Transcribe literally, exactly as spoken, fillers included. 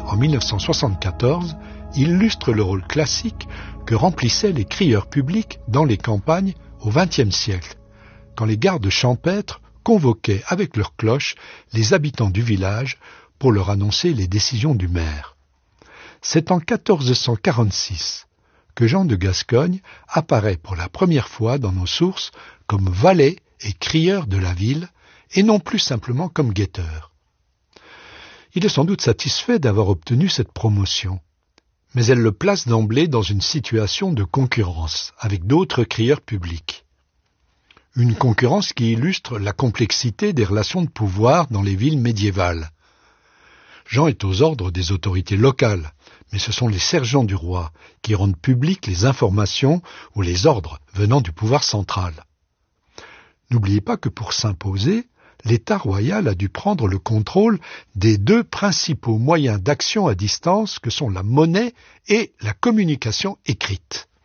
en mille neuf cent soixante-quatorze, illustre le rôle classique que remplissaient les crieurs publics dans les campagnes au vingtième siècle, quand les gardes champêtres convoquaient avec leurs cloches les habitants du village pour leur annoncer les décisions du maire. C'est en quatorze cent quarante-six que Jean de Gascogne apparaît pour la première fois dans nos sources comme valet et crieur de la ville, et non plus simplement comme guetteur. Il est sans doute satisfait d'avoir obtenu cette promotion, mais elle le place d'emblée dans une situation de concurrence avec d'autres crieurs publics. Une concurrence qui illustre la complexité des relations de pouvoir dans les villes médiévales. Jean est aux ordres des autorités locales, mais ce sont les sergents du roi qui rendent publiques les informations ou les ordres venant du pouvoir central. N'oubliez pas que pour s'imposer, l'État royal a dû prendre le contrôle des deux principaux moyens d'action à distance que sont la monnaie et la communication écrite.